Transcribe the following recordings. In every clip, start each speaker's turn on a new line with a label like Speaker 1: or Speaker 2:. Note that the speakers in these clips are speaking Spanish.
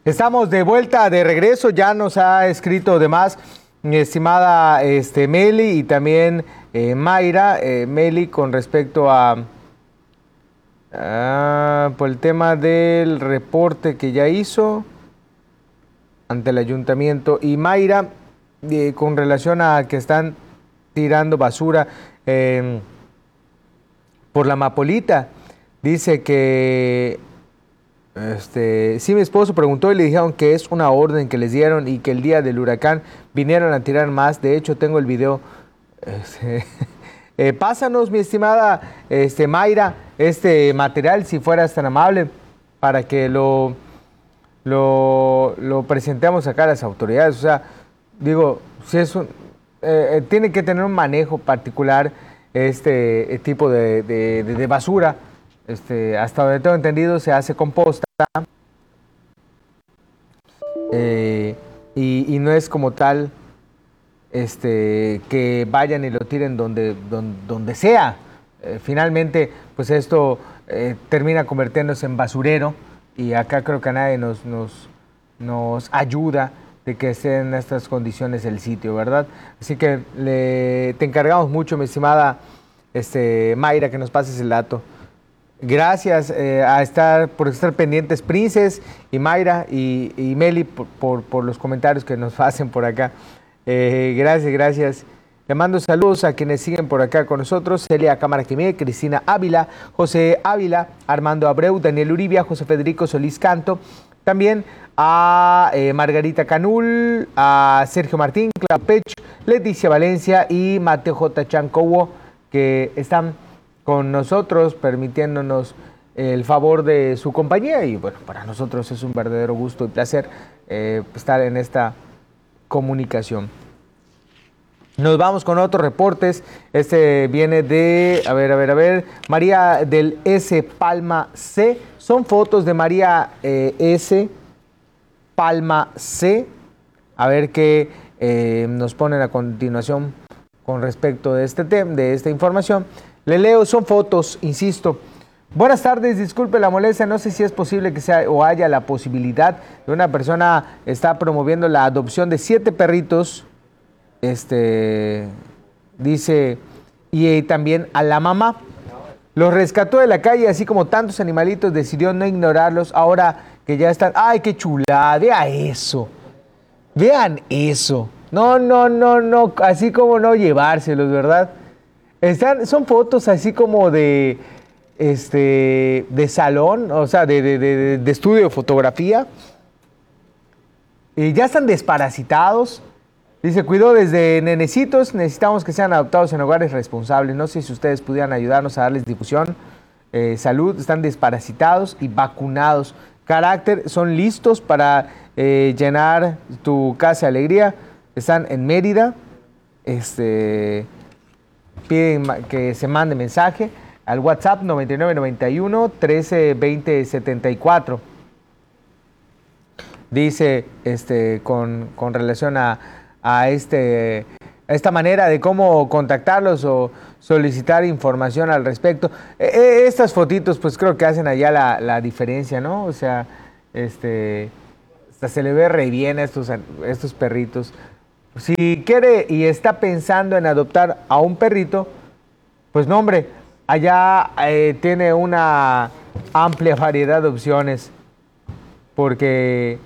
Speaker 1: Estamos de vuelta, de regreso, ya nos ha escrito de más mi estimada Meli y también Mayra. Meli, con respecto por el tema del reporte que ya hizo ante el ayuntamiento, y Mayra con relación a que están tirando basura por la Mapolita. Dice que sí, mi esposo preguntó y le dijeron que es una orden que les dieron y que el día del huracán vinieron a tirar más. De hecho, tengo el video. Pásanos, mi estimada Mayra, este material, si fueras tan amable, para que lo presentemos acá a las autoridades. O sea, digo, si es tiene que tener un manejo particular este tipo de basura. Hasta donde tengo entendido se hace composta y no es como tal que vayan y lo tiren donde sea. Finalmente, pues esto termina convirtiéndose en basurero y acá creo que a nadie nos ayuda de que esté en estas condiciones el sitio, ¿verdad? Así que te encargamos mucho, mi estimada Mayra, que nos pases el dato. Gracias por estar pendientes, Princes y Mayra y Meli, por los comentarios que nos hacen por acá. Gracias. Le mando saludos a quienes siguen por acá con nosotros: Celia Cámara Quimé, Cristina Ávila, José Ávila, Armando Abreu, Daniel Uribia, José Federico Solís Canto, también a Margarita Canul, a Sergio Martín, Clau Pech, Leticia Valencia y Mateo J. Chancowo, que están con nosotros, permitiéndonos el favor de su compañía. Y bueno, para nosotros es un verdadero gusto y placer estar en esta comunicación. Nos vamos con otros reportes. Viene de, a ver, María del S. Palma C. Son fotos de María S. Palma C. A ver qué nos ponen a continuación con respecto de este tema, de esta información. Le leo, son fotos, insisto. Buenas tardes, disculpe la molestia, no sé si es posible que sea o haya la posibilidad de una persona está promoviendo la adopción de 7 perritos, dice, y también a la mamá. Los rescató de la calle, así como tantos animalitos, decidió no ignorarlos, ahora que ya están. ¡Ay, qué chulada! Vean eso. No, así como no llevárselos, ¿verdad? Son fotos así como de salón, o sea, de estudio de fotografía. Y ya están desparasitados. Dice, cuidó desde nenecitos, necesitamos que sean adoptados en hogares responsables. No sé si ustedes pudieran ayudarnos a darles difusión. Salud, están desparasitados y vacunados. Carácter, son listos para llenar tu casa de alegría. Están en Mérida. Piden que se mande mensaje al WhatsApp 9991 13 20 74. Dice con relación a esta manera de cómo contactarlos o solicitar información al respecto. Estas fotitos pues creo que hacen allá la diferencia, ¿no? O sea, hasta se le ve re bien a estos perritos. Si quiere y está pensando en adoptar a un perrito, pues no, hombre, allá tiene una amplia variedad de opciones, porque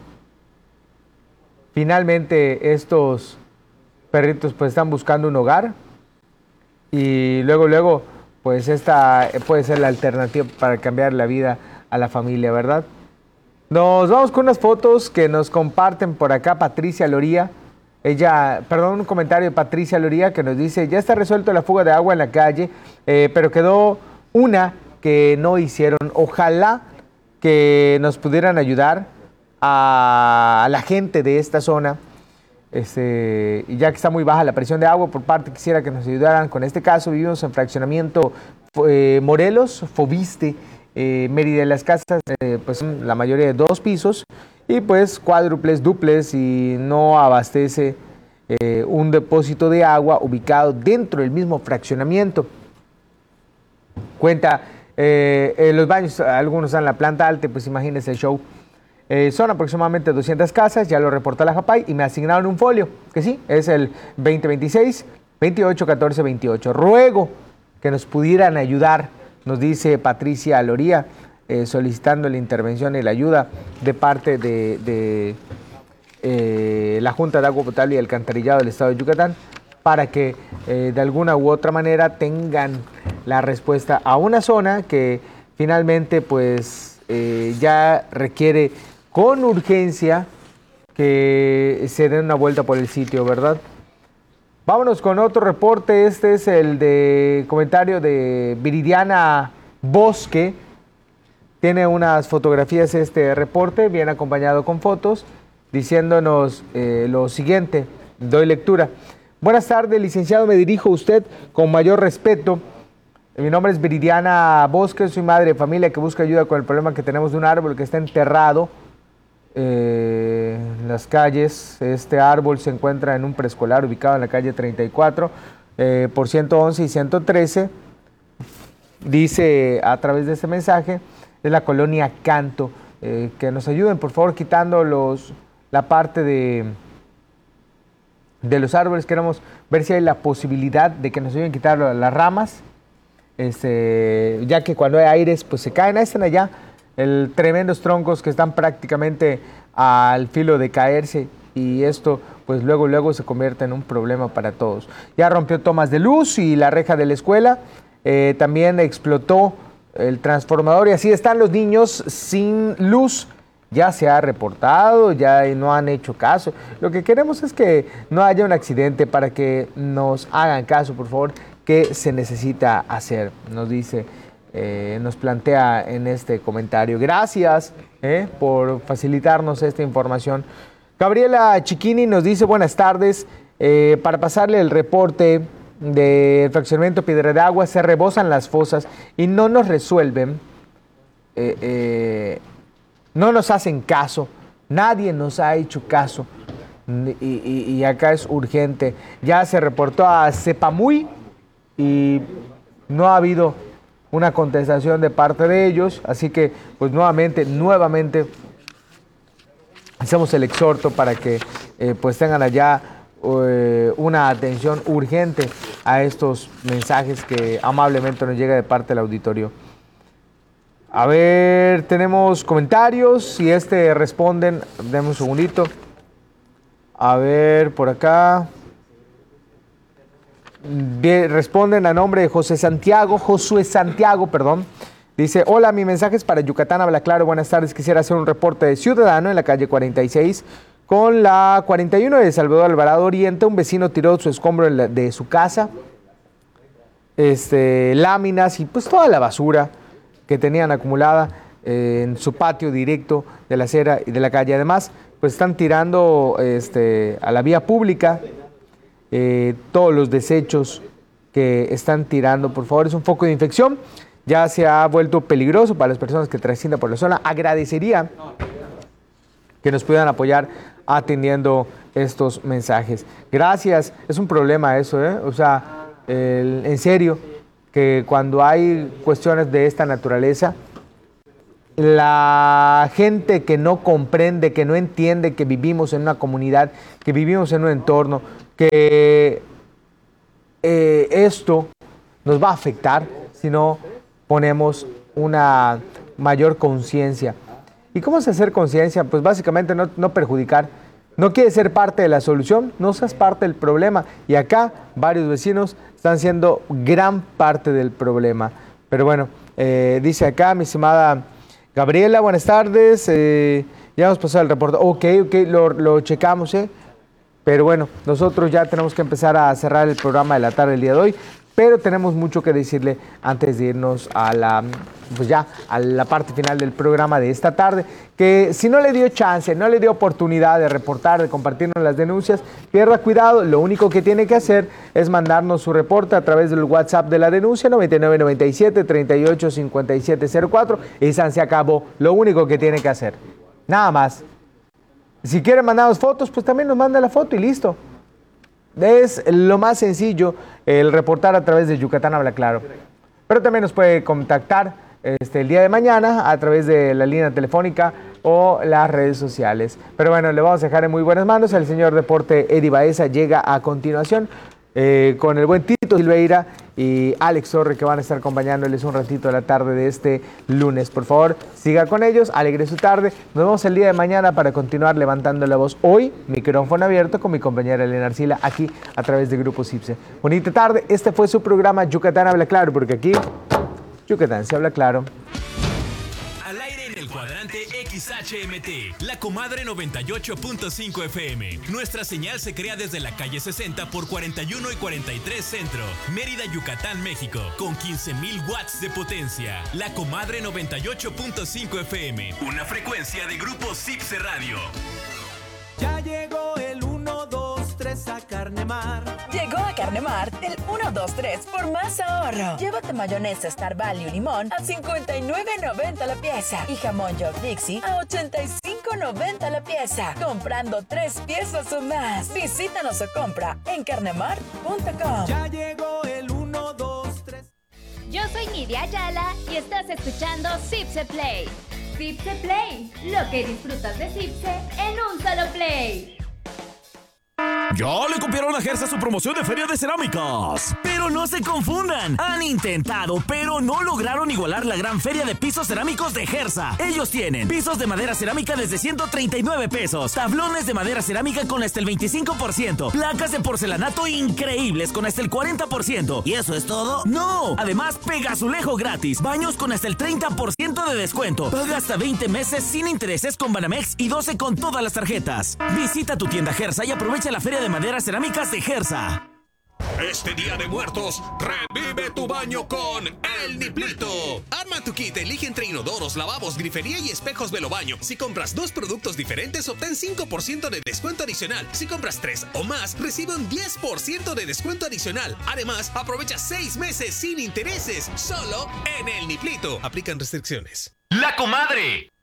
Speaker 1: finalmente estos perritos pues están buscando un hogar y luego pues esta puede ser la alternativa para cambiar la vida a la familia, ¿verdad? Nos vamos con unas fotos que nos comparten por acá Patricia Loría. Un comentario de Patricia Loría que nos dice, ya está resuelto la fuga de agua en la calle, pero quedó una que no hicieron. Ojalá que nos pudieran ayudar a la gente de esta zona, y ya que está muy baja la presión de agua, por parte quisiera que nos ayudaran con este caso. Vivimos en fraccionamiento Morelos, Fobiste, Mérida. Las casas pues la mayoría de 2 pisos y pues cuádruples, duples, y no abastece un depósito de agua ubicado dentro del mismo fraccionamiento. Cuenta, los baños, algunos están en la planta alta, pues imagínense el show. Son aproximadamente 200 casas, ya lo reporta la JAPAI y me asignaron un folio, que sí, es el 2026 28 14 28. Ruego que nos pudieran ayudar, nos dice Patricia Loría, solicitando la intervención y la ayuda de parte de la Junta de Agua Potable y Alcantarillado del Estado de Yucatán, para que de alguna u otra manera tengan la respuesta a una zona que finalmente pues ya requiere con urgencia que se den una vuelta por el sitio, ¿verdad? Vámonos con otro reporte. Este es el de comentario de Viridiana Bosque. Tiene unas fotografías este reporte, bien acompañado con fotos, diciéndonos lo siguiente. Doy lectura. Buenas tardes, licenciado. Me dirijo a usted con mayor respeto. Mi nombre es Viridiana Bosque, soy madre de familia que busca ayuda con el problema que tenemos de un árbol que está enterrado en las calles. Este árbol se encuentra en un preescolar ubicado en la calle 34 por 111 y 113. Dice a través de este mensaje, es la colonia Canto, que nos ayuden por favor quitando la parte de los árboles. Queremos ver si hay la posibilidad de que nos ayuden a quitar las ramas, ya que cuando hay aires pues se caen. Ahí están allá tremendos troncos que están prácticamente al filo de caerse, y esto pues luego se convierte en un problema para todos. Ya rompió tomas de luz y la reja de la escuela, también explotó el transformador y así están los niños sin luz. Ya se ha reportado, ya no han hecho caso. Lo que queremos es que no haya un accidente, para que nos hagan caso, por favor, qué se necesita hacer, nos dice. Nos plantea en este comentario. Gracias por facilitarnos esta información. Gabriela Chiquini nos dice buenas tardes. Para pasarle el reporte del fraccionamiento Piedra de Agua, se rebosan las fosas y no nos resuelven, no nos hacen caso, nadie nos ha hecho caso, y acá es urgente. Ya se reportó a Cepamuy y no ha habido una contestación de parte de ellos, así que pues nuevamente hacemos el exhorto para que pues tengan allá una atención urgente a estos mensajes que amablemente nos llega de parte del auditorio. A ver, tenemos comentarios, si responden, denme un segundito. A ver, por acá. Bien, responden a nombre de Josué Santiago, perdón. Dice, hola, mi mensaje es para Yucatán, habla claro, buenas tardes, quisiera hacer un reporte de ciudadano en la calle 46 con la 41 de Salvador Alvarado Oriente. Un vecino tiró su escombro de su casa, láminas y pues toda la basura que tenían acumulada en su patio directo de la acera y de la calle. Además, pues están tirando a la vía pública todos los desechos que están tirando. Por favor, es un foco de infección, ya se ha vuelto peligroso para las personas que transitan por la zona. Agradecería que nos puedan apoyar atendiendo estos mensajes. Gracias, es un problema eso, o sea, en serio, que cuando hay cuestiones de esta naturaleza, la gente que no comprende, que no entiende que vivimos en una comunidad, que vivimos en un entorno, que esto nos va a afectar si no ponemos una mayor conciencia. ¿Y cómo es hacer conciencia? Pues básicamente no perjudicar. No quieres ser parte de la solución, no seas parte del problema. Y acá varios vecinos están siendo gran parte del problema. Pero bueno, dice acá mi estimada Gabriela, buenas tardes. Ya hemos pasado el reporte. Ok, lo checamos, Pero bueno, nosotros ya tenemos que empezar a cerrar el programa de la tarde del día de hoy, pero tenemos mucho que decirle antes de irnos a la parte final del programa de esta tarde, que si no le dio chance, no le dio oportunidad de reportar, de compartirnos las denuncias, pierda cuidado. Lo único que tiene que hacer es mandarnos su reporte a través del WhatsApp de la denuncia, 9997-385704, y se acabó. Lo único que tiene que hacer, nada más. Si quiere mandarnos fotos, pues también nos manda la foto y listo. Es lo más sencillo, el reportar a través de Yucatán Habla Claro. Pero también nos puede contactar el día de mañana a través de la línea telefónica o las redes sociales. Pero bueno, le vamos a dejar en muy buenas manos. El señor Deporte Eddie Baeza llega a continuación con el buen Tito Silveira y Alex Torre, que van a estar acompañándoles un ratito de la tarde de este lunes. Por favor, siga con ellos, alegre su tarde. Nos vemos el día de mañana para continuar levantando la voz. Hoy, micrófono abierto con mi compañera Elena Arcila, aquí a través de Grupo CIPSE. Bonita tarde, este fue su programa Yucatán Habla Claro, porque aquí Yucatán se habla claro.
Speaker 2: Al aire en el cuadrante XHMT, La Comadre 98.5 FM. Nuestra señal se crea desde la calle 60 por 41 y 43 Centro, Mérida, Yucatán, México, con 15,000 watts de potencia. La Comadre 98.5 FM, una frecuencia de Grupo CIPSE Radio.
Speaker 3: Ya llegó el 1, 2, 3 a Carnemar.
Speaker 4: Llegó a Carnemar el 1, 2, 3 por más ahorro. Llévate mayonesa Star Value Limón a $59.90 la pieza y jamón York Dixie a $85.90 la pieza. Comprando 3 piezas o más. Visítanos o compra en carnemar.com.
Speaker 3: Ya llegó el 1, 2, 3.
Speaker 5: Yo soy Nidia Ayala y estás escuchando CIPSE Play. CIPSE Play, lo que disfrutas de CIPSE en un solo play.
Speaker 6: Ya le copiaron a Gersa su promoción de Feria de Cerámicas. Pero no se confundan. Han intentado, pero no lograron igualar la gran feria de pisos cerámicos de Gersa. Ellos tienen pisos de madera cerámica desde 139 pesos, tablones de madera cerámica con hasta el 25%, placas de porcelanato increíbles con hasta el 40%. ¿Y eso es todo? ¡No! Además, pega azulejo gratis, baños con hasta el 30% de descuento. Paga hasta 20 meses sin intereses con Banamex y 12 con todas las tarjetas. Visita tu tienda Gersa y aprovecha la Feria de Maderas Cerámicas de Gersa.
Speaker 2: Este Día de Muertos, revive tu baño con El Niplito. Arma tu kit, elige entre inodoros, lavabos, grifería y espejos Velobaño. Si compras 2 productos diferentes, obtén 5% de descuento adicional. Si compras 3 o más, recibe un 10% de descuento adicional. Además, aprovecha 6 meses sin intereses, solo en El Niplito. Aplican restricciones. La Comadre.